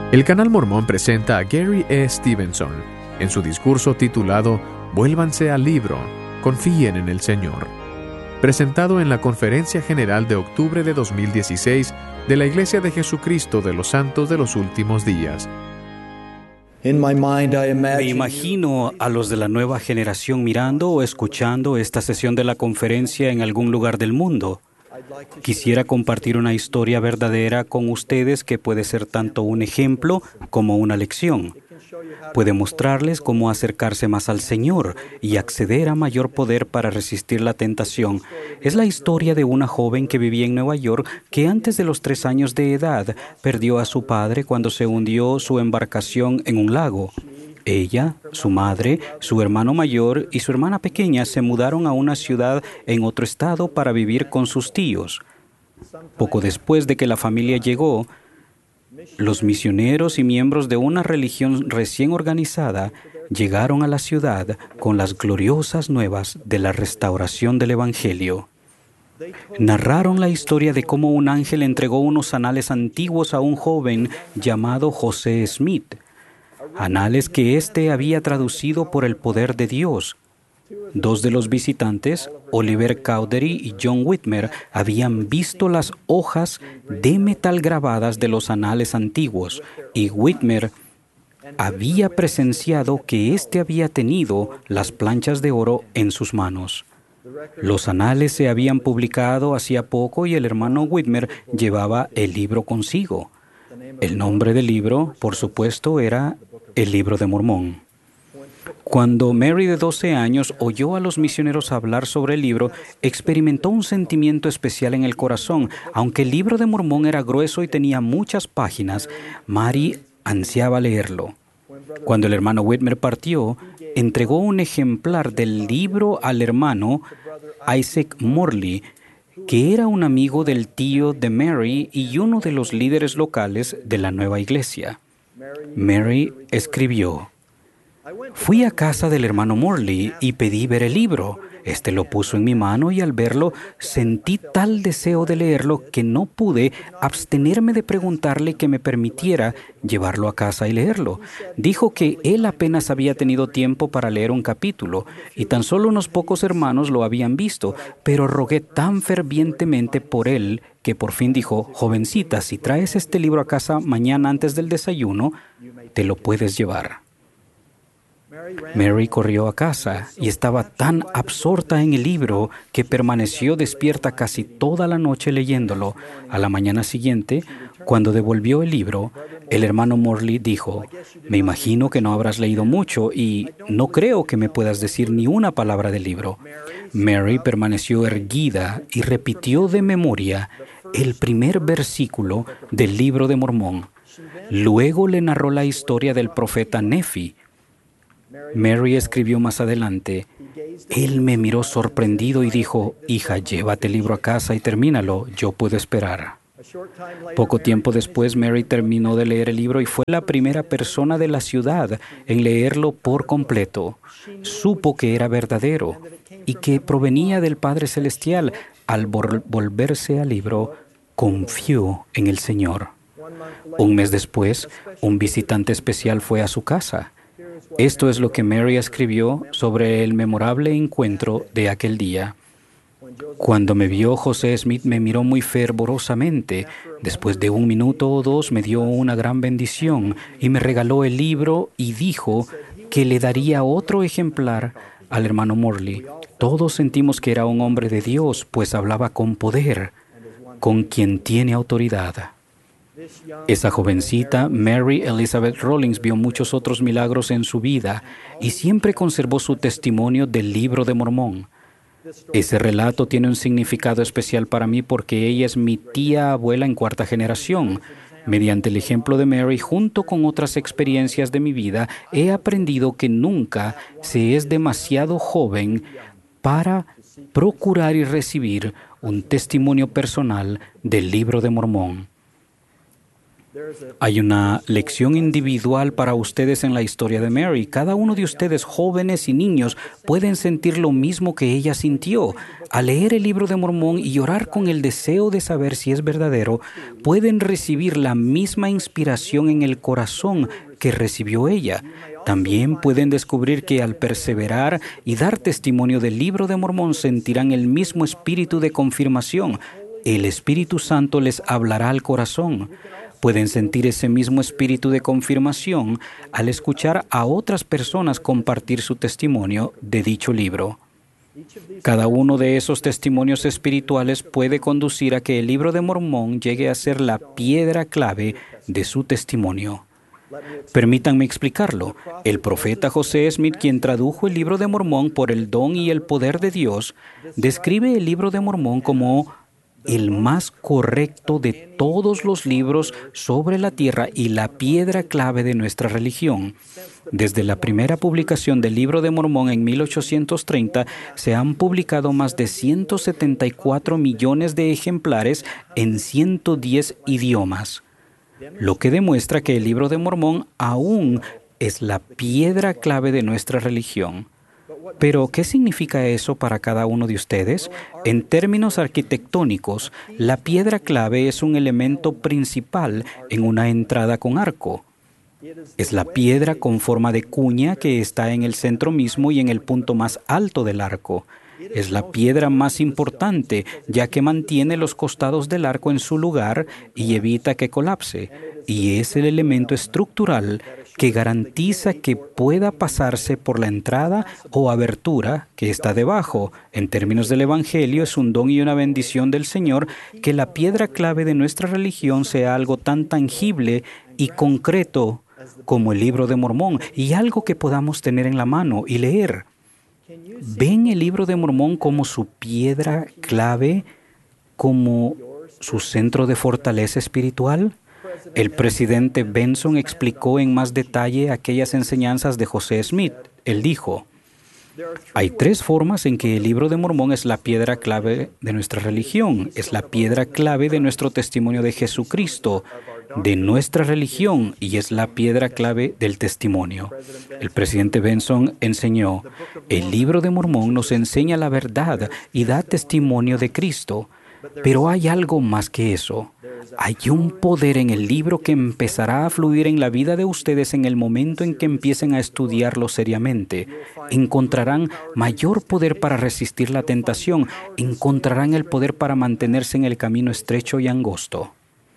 El Canal Mormón presenta a Gary E. Stevenson en su discurso titulado Vuélvanse al libro, confíen en el Señor, presentado en la Conferencia General de octubre de 2016 de la Iglesia de Jesucristo de los Santos de los Últimos Días. Me imagino a los de la nueva generación mirando o escuchando esta sesión de la conferencia en algún lugar del mundo. Quisiera compartir una historia verdadera con ustedes que puede ser tanto un ejemplo como una lección. Puede mostrarles cómo acercarse más al Señor y acceder a mayor poder para resistir la tentación. Es la historia de una joven que vivía en Nueva York que antes de los 3 años de edad perdió a su padre cuando se hundió su embarcación en un lago. Ella, su madre, su hermano mayor y su hermana pequeña se mudaron a una ciudad en otro estado para vivir con sus tíos. Poco después de que la familia llegó, los misioneros y miembros de una religión recién organizada llegaron a la ciudad con las gloriosas nuevas de la restauración del Evangelio. Narraron la historia de cómo un ángel entregó unos anales antiguos a un joven llamado José Smith, anales que éste había traducido por el poder de Dios. 2 de los visitantes, Oliver Cowdery y John Whitmer, habían visto las hojas de metal grabadas de los anales antiguos, y Whitmer había presenciado que éste había tenido las planchas de oro en sus manos. Los anales se habían publicado hacía poco y el hermano Whitmer llevaba el libro consigo. El nombre del libro, por supuesto, era el Libro de Mormón. Cuando Mary, de 12 años, oyó a los misioneros hablar sobre el libro, experimentó un sentimiento especial en el corazón. Aunque el Libro de Mormón era grueso y tenía muchas páginas, Mary ansiaba leerlo. Cuando el hermano Whitmer partió, entregó un ejemplar del libro al hermano Isaac Morley, que era un amigo del tío de Mary y uno de los líderes locales de la nueva iglesia. Mary escribió: Fui a casa del hermano Morley y pedí ver el libro. Este lo puso en mi mano y al verlo sentí tal deseo de leerlo que no pude abstenerme de preguntarle que me permitiera llevarlo a casa y leerlo. Dijo que él apenas había tenido tiempo para leer un capítulo y tan solo unos pocos hermanos lo habían visto, pero rogué tan fervientemente por él que por fin dijo: jovencita, si traes este libro a casa mañana antes del desayuno, te lo puedes llevar. Mary corrió a casa y estaba tan absorta en el libro que permaneció despierta casi toda la noche leyéndolo. A la mañana siguiente, cuando devolvió el libro, el hermano Morley dijo: me imagino que no habrás leído mucho y no creo que me puedas decir ni una palabra del libro. Mary permaneció erguida y repitió de memoria el primer versículo del Libro de Mormón. Luego le narró la historia del profeta Nefi. Mary escribió más adelante: él me miró sorprendido y dijo: hija, llévate el libro a casa y termínalo, yo puedo esperar. Poco tiempo después, Mary terminó de leer el libro y fue la primera persona de la ciudad en leerlo por completo. Supo que era verdadero y que provenía del Padre Celestial. Al volverse al libro, confió en el Señor. Un mes después, un visitante especial fue a su casa. Esto es lo que Mary escribió sobre el memorable encuentro de aquel día. Cuando me vio, José Smith me miró muy fervorosamente. Después de 1 minuto o 2 me dio una gran bendición y me regaló el libro y dijo que le daría otro ejemplar al hermano Morley. Todos sentimos que era un hombre de Dios, pues hablaba con poder, con quien tiene autoridad. Esa jovencita, Mary Elizabeth Rawlings, vio muchos otros milagros en su vida y siempre conservó su testimonio del Libro de Mormón. Ese relato tiene un significado especial para mí porque ella es mi tía abuela en 4ª generación. Mediante el ejemplo de Mary, junto con otras experiencias de mi vida, he aprendido que nunca se es demasiado joven para procurar y recibir un testimonio personal del Libro de Mormón. Hay una lección individual para ustedes en la historia de Mary. Cada uno de ustedes, jóvenes y niños, pueden sentir lo mismo que ella sintió. Al leer el Libro de Mormón y orar con el deseo de saber si es verdadero, pueden recibir la misma inspiración en el corazón que recibió ella. También pueden descubrir que al perseverar y dar testimonio del Libro de Mormón sentirán el mismo espíritu de confirmación. El Espíritu Santo les hablará al corazón. Pueden sentir ese mismo espíritu de confirmación al escuchar a otras personas compartir su testimonio de dicho libro. Cada uno de esos testimonios espirituales puede conducir a que el Libro de Mormón llegue a ser la piedra clave de su testimonio. Permítanme explicarlo. El profeta José Smith, quien tradujo el Libro de Mormón por el don y el poder de Dios, describe el Libro de Mormón como el más correcto de todos los libros sobre la tierra y la piedra clave de nuestra religión. Desde la primera publicación del Libro de Mormón en 1830, se han publicado más de 174 millones de ejemplares en 110 idiomas, lo que demuestra que el Libro de Mormón aún es la piedra clave de nuestra religión. Pero, ¿qué significa eso para cada uno de ustedes? En términos arquitectónicos, la piedra clave es un elemento principal en una entrada con arco. Es la piedra con forma de cuña que está en el centro mismo y en el punto más alto del arco. Es la piedra más importante, ya que mantiene los costados del arco en su lugar y evita que colapse, y es el elemento estructural que garantiza que pueda pasarse por la entrada o abertura que está debajo. En términos del Evangelio, es un don y una bendición del Señor que la piedra clave de nuestra religión sea algo tan tangible y concreto como el Libro de Mormón, y algo que podamos tener en la mano y leer. ¿Ven el Libro de Mormón como su piedra clave, como su centro de fortaleza espiritual? El presidente Benson explicó en más detalle aquellas enseñanzas de José Smith. Él dijo: hay tres formas en que el Libro de Mormón es la piedra clave de nuestra religión. Es la piedra clave de nuestro testimonio de Jesucristo, de nuestra religión, y es la piedra clave del testimonio. El presidente Benson enseñó: el Libro de Mormón nos enseña la verdad y da testimonio de Cristo. Pero hay algo más que eso. Hay un poder en el libro que empezará a fluir en la vida de ustedes en el momento en que empiecen a estudiarlo seriamente. Encontrarán mayor poder para resistir la tentación. Encontrarán el poder para mantenerse en el camino estrecho y angosto.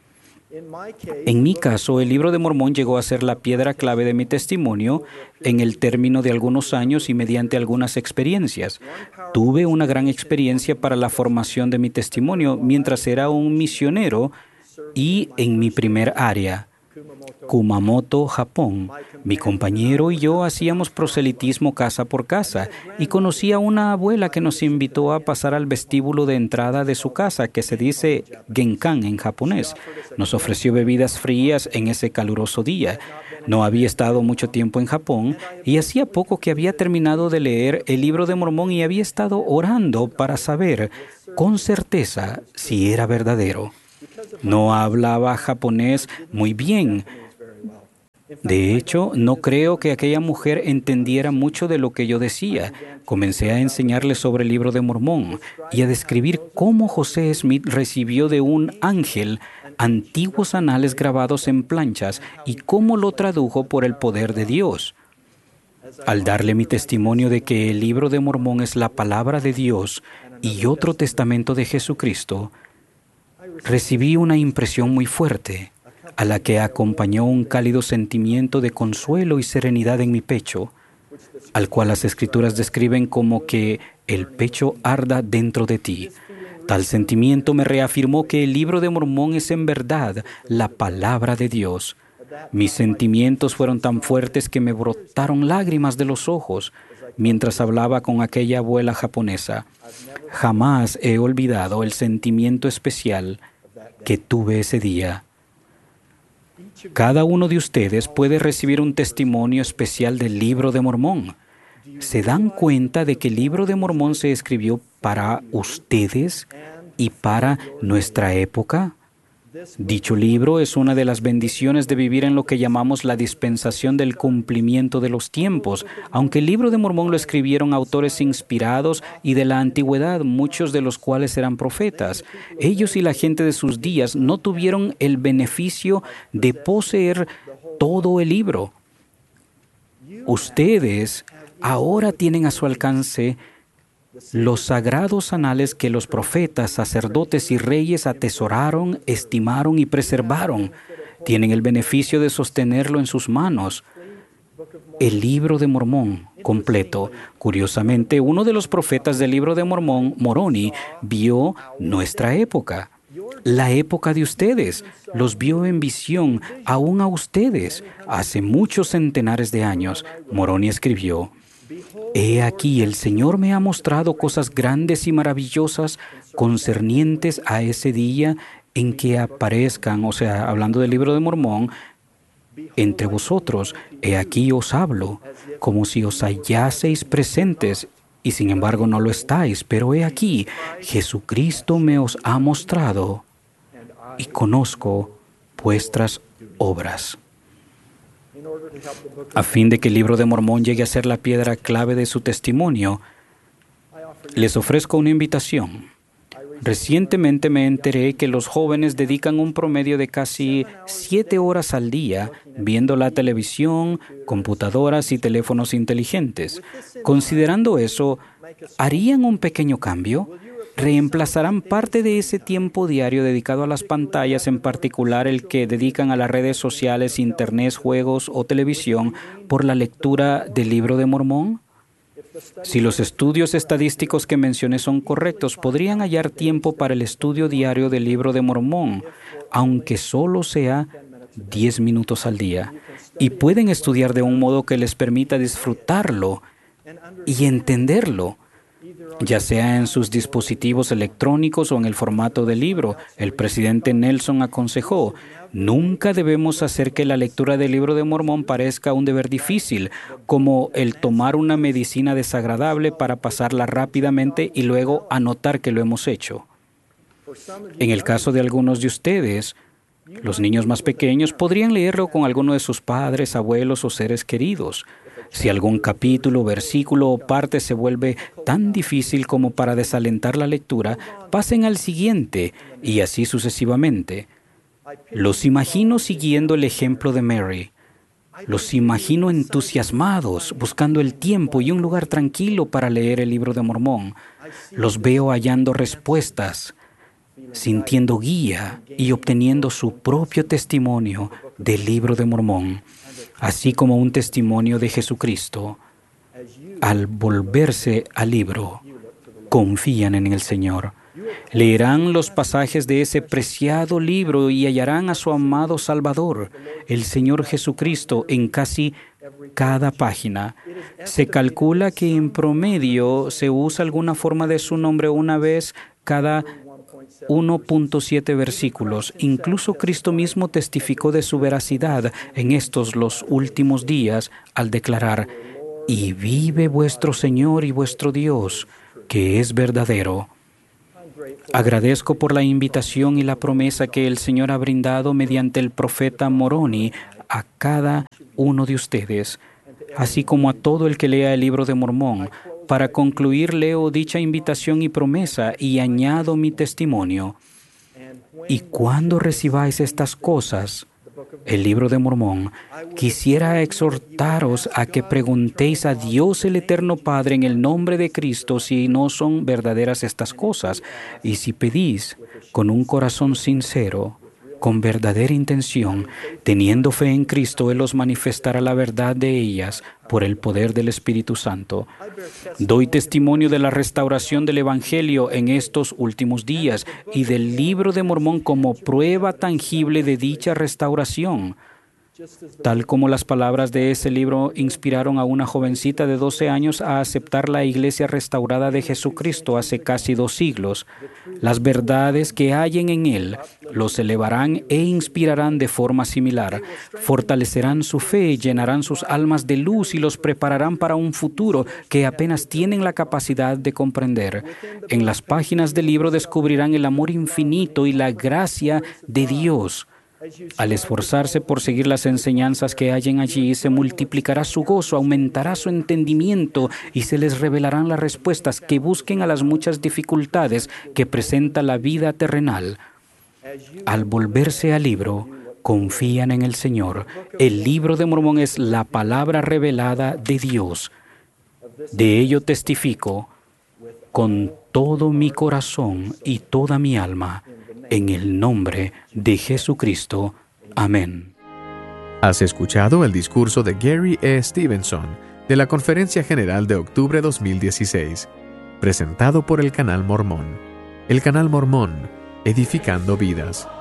En mi caso, el Libro de Mormón llegó a ser la piedra clave de mi testimonio en el término de algunos años y mediante algunas experiencias. Tuve una gran experiencia para la formación de mi testimonio mientras era un misionero y en mi primer área, Kumamoto, Japón. Mi compañero y yo hacíamos proselitismo casa por casa y conocí a una abuela que nos invitó a pasar al vestíbulo de entrada de su casa, que se dice Genkan en japonés. Nos ofreció bebidas frías en ese caluroso día. No había estado mucho tiempo en Japón y hacía poco que había terminado de leer el Libro de Mormón y había estado orando para saber con certeza si era verdadero. No hablaba japonés muy bien. De hecho, no creo que aquella mujer entendiera mucho de lo que yo decía. Comencé a enseñarle sobre el Libro de Mormón y a describir cómo José Smith recibió de un ángel antiguos anales grabados en planchas y cómo lo tradujo por el poder de Dios. Al darle mi testimonio de que el Libro de Mormón es la palabra de Dios y otro testamento de Jesucristo, recibí una impresión muy fuerte, a la que acompañó un cálido sentimiento de consuelo y serenidad en mi pecho, al cual las Escrituras describen como que el pecho arda dentro de ti. Tal sentimiento me reafirmó que el Libro de Mormón es en verdad la palabra de Dios. Mis sentimientos fueron tan fuertes que me brotaron lágrimas de los ojos mientras hablaba con aquella abuela japonesa. Jamás he olvidado el sentimiento especial que tuve ese día. Cada uno de ustedes puede recibir un testimonio especial del Libro de Mormón. ¿Se dan cuenta de que el Libro de Mormón se escribió para ustedes y para nuestra época? Dicho libro es una de las bendiciones de vivir en lo que llamamos la dispensación del cumplimiento de los tiempos. Aunque el Libro de Mormón lo escribieron autores inspirados y de la antigüedad, muchos de los cuales eran profetas, ellos y la gente de sus días no tuvieron el beneficio de poseer todo el libro. Ustedes ahora tienen a su alcance los sagrados anales que los profetas, sacerdotes y reyes atesoraron, estimaron y preservaron. Tienen el beneficio de sostenerlo en sus manos. El Libro de Mormón completo. Curiosamente, uno de los profetas del Libro de Mormón, Moroni, vio nuestra época. La época de ustedes. Los vio en visión, aún a ustedes. Hace muchos centenares de años, Moroni escribió: He aquí, el Señor me ha mostrado cosas grandes y maravillosas concernientes a ese día en que aparezcan, o sea, hablando del Libro de Mormón, entre vosotros. He aquí os hablo, como si os hallaseis presentes, y sin embargo no lo estáis. Pero he aquí, Jesucristo me os ha mostrado, y conozco vuestras obras. A fin de que el Libro de Mormón llegue a ser la piedra clave de su testimonio, les ofrezco una invitación. Recientemente me enteré que los jóvenes dedican un promedio de casi 7 horas al día viendo la televisión, computadoras y teléfonos inteligentes. Considerando eso, ¿harían un pequeño cambio? ¿Reemplazarán parte de ese tiempo diario dedicado a las pantallas, en particular el que dedican a las redes sociales, internet, juegos o televisión, por la lectura del Libro de Mormón? Si los estudios estadísticos que mencioné son correctos, podrían hallar tiempo para el estudio diario del Libro de Mormón, aunque solo sea 10 minutos al día, y pueden estudiar de un modo que les permita disfrutarlo y entenderlo, ya sea en sus dispositivos electrónicos o en el formato de libro. El presidente Nelson aconsejó: nunca debemos hacer que la lectura del Libro de Mormón parezca un deber difícil, como el tomar una medicina desagradable para pasarla rápidamente y luego anotar que lo hemos hecho. En el caso de algunos de ustedes, los niños más pequeños podrían leerlo con alguno de sus padres, abuelos o seres queridos. Si algún capítulo, versículo o parte se vuelve tan difícil como para desalentar la lectura, pasen al siguiente y así sucesivamente. Los imagino siguiendo el ejemplo de Mary. Los imagino entusiasmados, buscando el tiempo y un lugar tranquilo para leer el Libro de Mormón. Los veo hallando respuestas, sintiendo guía y obteniendo su propio testimonio del Libro de Mormón, así como un testimonio de Jesucristo. Al volverse al libro, confían en el Señor. Leerán los pasajes de ese preciado libro y hallarán a su amado Salvador, el Señor Jesucristo, en casi cada página. Se calcula que en promedio se usa alguna forma de su nombre una vez cada 1.7 versículos. Incluso Cristo mismo testificó de su veracidad en estos los últimos días al declarar: y vive vuestro Señor y vuestro Dios, que es verdadero. Agradezco por la invitación y la promesa que el Señor ha brindado mediante el profeta Moroni a cada uno de ustedes, así como a todo el que lea el Libro de Mormón. Para concluir, leo dicha invitación y promesa y añado mi testimonio. Y cuando recibáis estas cosas, el Libro de Mormón, quisiera exhortaros a que preguntéis a Dios el Eterno Padre en el nombre de Cristo si no son verdaderas estas cosas, y si pedís con un corazón sincero, con verdadera intención, teniendo fe en Cristo, Él os manifestará la verdad de ellas por el poder del Espíritu Santo. Doy testimonio de la restauración del Evangelio en estos últimos días y del Libro de Mormón como prueba tangible de dicha restauración. Tal como las palabras de ese libro inspiraron a una jovencita de 12 años a aceptar la Iglesia restaurada de Jesucristo hace casi 2 siglos, las verdades que hallen en él los elevarán e inspirarán de forma similar, fortalecerán su fe, llenarán sus almas de luz y los prepararán para un futuro que apenas tienen la capacidad de comprender. En las páginas del libro descubrirán el amor infinito y la gracia de Dios. Al esforzarse por seguir las enseñanzas que hallen allí, se multiplicará su gozo, aumentará su entendimiento y se les revelarán las respuestas que busquen a las muchas dificultades que presenta la vida terrenal. Al volverse al libro, confían en el Señor. El libro de Mormón es la palabra revelada de Dios. De ello testifico con todo mi corazón y toda mi alma, en el nombre de Jesucristo. Amén. Has escuchado el discurso de Gary E. Stevenson de la Conferencia General de Octubre 2016, presentado por el Canal Mormón. El Canal Mormón, edificando vidas.